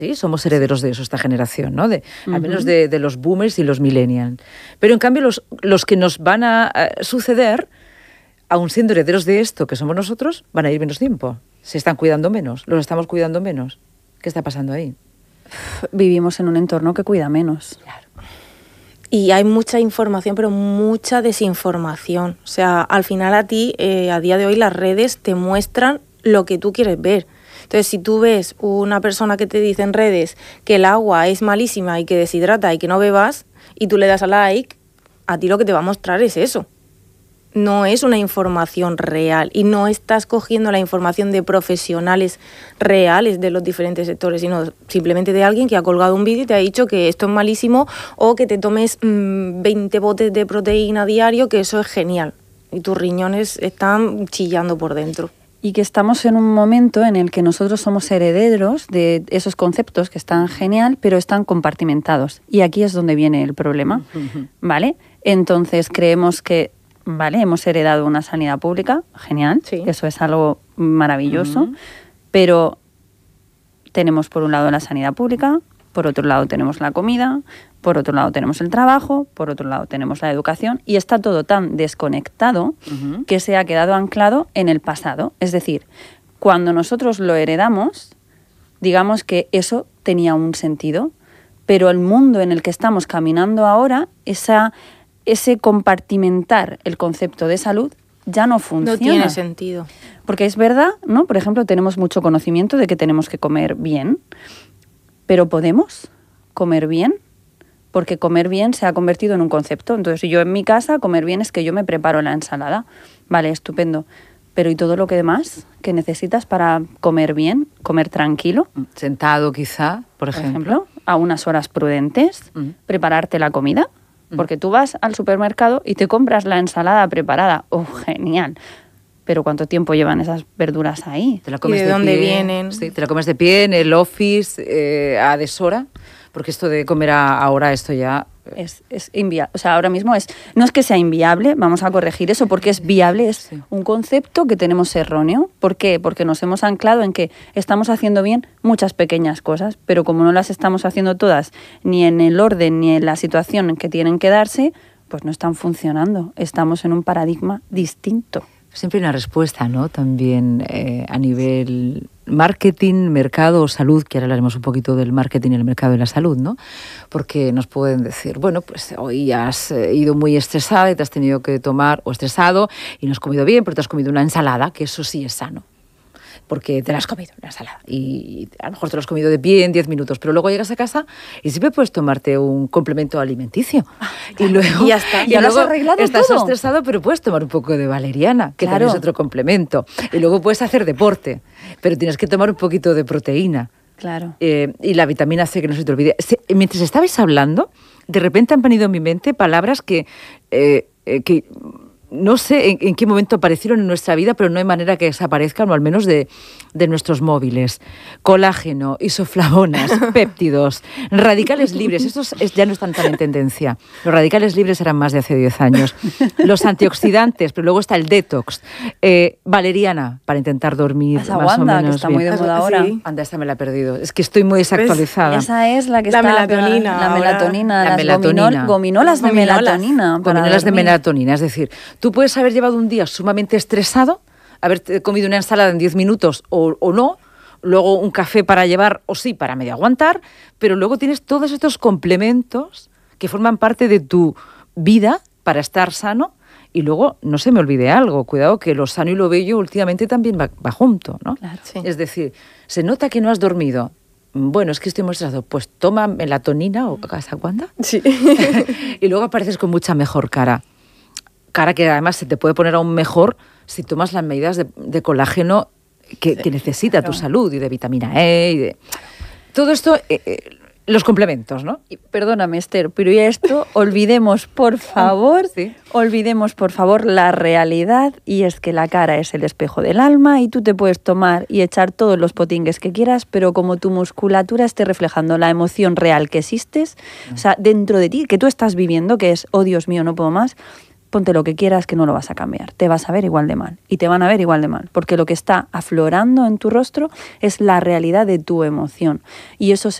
Sí, somos herederos de eso, esta generación, ¿no? Al menos de los boomers y los millennials. Pero en cambio los que nos van a suceder, aun siendo herederos de esto que somos nosotros, van a ir menos tiempo. Se están cuidando menos, los estamos cuidando menos. ¿Qué está pasando ahí? Vivimos en un entorno que cuida menos. Claro. Y hay mucha información, pero mucha desinformación. O sea, al final a ti, a día de hoy, las redes te muestran lo que tú quieres ver. Entonces, si tú ves una persona que te dice en redes que el agua es malísima y que deshidrata y que no bebas, y tú le das a like, a ti lo que te va a mostrar es eso. No es una información real y no estás cogiendo la información de profesionales reales de los diferentes sectores, sino simplemente de alguien que ha colgado un vídeo y te ha dicho que esto es malísimo o que te tomes 20 botes de proteína diario, que eso es genial. Y tus riñones están chillando por dentro. Y que estamos en un momento en el que nosotros somos herederos de esos conceptos que están genial, pero están compartimentados. Y aquí es donde viene el problema, ¿vale? Entonces creemos que, vale, hemos heredado una sanidad pública, genial, Sí. eso es algo maravilloso, pero tenemos por un lado la sanidad pública, por otro lado tenemos la comida, por otro lado tenemos el trabajo, por otro lado tenemos la educación, y está todo tan desconectado que se ha quedado anclado en el pasado. Es decir, cuando nosotros lo heredamos, digamos que eso tenía un sentido, pero el mundo en el que estamos caminando ahora, ese compartimentar el concepto de salud ya no funciona. No tiene sentido. Porque es verdad, ¿no? Por ejemplo, tenemos mucho conocimiento de que tenemos que comer bien, pero ¿podemos comer bien? Porque comer bien se ha convertido en un concepto. Entonces, yo en mi casa, comer bien es que yo me preparo la ensalada. Vale, estupendo. Pero ¿y todo lo que demás que necesitas para comer bien, comer tranquilo? Sentado quizá, por ejemplo. A unas horas prudentes, prepararte la comida. Porque tú vas al supermercado y te compras la ensalada preparada. ¡Oh, genial! Pero ¿cuánto tiempo llevan esas verduras ahí? Te la comes ¿Y de dónde pie, vienen? Sí, te la comes de pie en el office, a deshora, porque esto de comer ahora, esto ya... Es inviable. O sea, ahora mismo no es que sea inviable, vamos a corregir eso, porque es viable, es un concepto que tenemos erróneo. ¿Por qué? Porque nos hemos anclado en que estamos haciendo bien muchas pequeñas cosas, pero como no las estamos haciendo todas, ni en el orden, ni en la situación en que tienen que darse, pues no están funcionando. Estamos en un paradigma distinto. Siempre hay una respuesta, ¿no? También a nivel marketing, mercado o salud, que ahora hablaremos un poquito del marketing y el mercado de la salud, ¿no? Porque nos pueden decir, bueno, pues hoy has ido muy estresada y te has tenido que tomar, o estresado, y no has comido bien, pero te has comido una ensalada, que eso sí es sano. Porque te la has comido, una ensalada. Y a lo mejor te lo has comido de pie en 10 minutos, pero luego llegas a casa y siempre puedes tomarte un complemento alimenticio. Y luego ya está. Ya lo has arreglado estás todo. estresado, pero puedes tomar un poco de valeriana, que Claro. también es otro complemento. Y luego puedes hacer deporte, pero tienes que tomar un poquito de proteína. Claro. Y la vitamina C, que no se te olvide. Mientras estabais hablando, de repente han venido en mi mente palabras que no sé en qué momento aparecieron en nuestra vida, pero no hay manera que desaparezcan, o al menos de nuestros móviles. Colágeno, isoflavonas, péptidos, radicales libres. Estos ya no están tan en tendencia. Los radicales libres eran más de hace 10 años. Los antioxidantes, pero luego está el detox. Valeriana, para intentar dormir más Ashwagandha, o menos que está bien. muy de moda ahora. Sí. Anda, esta me la he perdido. Es que estoy muy desactualizada. Esa es la que La está... melatonina La ahora. melatonina. La las melatonina. Gominolas de Gominolas. melatonina. para Gominolas de dormir. melatonina. Es decir, tú puedes haber llevado un día sumamente estresado, haber comido una ensalada en 10 minutos o no, luego un café para llevar o sí, para medio aguantar, pero luego tienes todos estos complementos que forman parte de tu vida para estar sano. Y luego, no se me olvide algo, cuidado que lo sano y lo bello últimamente también va junto, ¿no? Claro. Sí. Es decir, se nota que no has dormido. Bueno, es que estoy muy estresado. Pues toma melatonina o ashwagandha. Sí. Y luego apareces con mucha mejor cara. Cara que además se te puede poner aún mejor si tomas las medidas de colágeno que necesita tu salud, y de vitamina E, y de... Todo esto, los complementos, ¿no? Y perdóname, Esther, pero ya esto, olvidemos, por favor, Sí. olvidemos, por favor, la realidad, y es que la cara es el espejo del alma y tú te puedes tomar y echar todos los potingues que quieras, pero como tu musculatura esté reflejando la emoción real que existes, o sea, dentro de ti, que tú estás viviendo, que es, oh Dios mío, no puedo más, ponte lo que quieras que no lo vas a cambiar. Te vas a ver igual de mal y te van a ver igual de mal, porque lo que está aflorando en tu rostro es la realidad de tu emoción y eso